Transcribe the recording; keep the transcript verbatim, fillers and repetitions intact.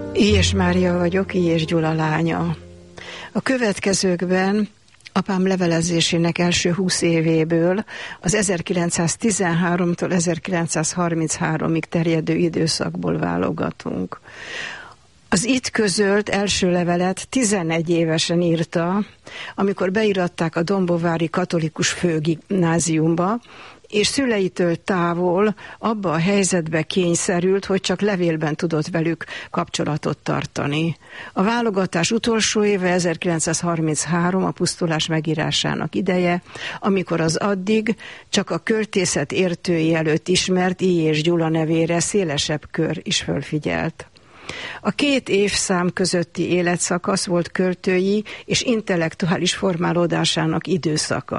Illyes Mária vagyok, Illyes Gyula lánya. A következőkben apám levelezésének első húsz évéből, az ezerkilencszáztizenháromtól ezerkilencszázharmincháromig terjedő időszakból válogatunk. Az itt közölt első levelet tizenegy évesen írta, amikor beiratták a Dombovári Katolikus Főgimnáziumba, és szüleitől távol abba a helyzetbe kényszerült, hogy csak levélben tudott velük kapcsolatot tartani. A válogatás utolsó éve ezerkilencszázharminchárom a pusztulás megírásának ideje, amikor az addig csak a költészet értői előtt ismert Illyes Gyula nevére szélesebb kör is fölfigyelt. A két évszám közötti életszakasz volt költői és intellektuális formálódásának időszaka.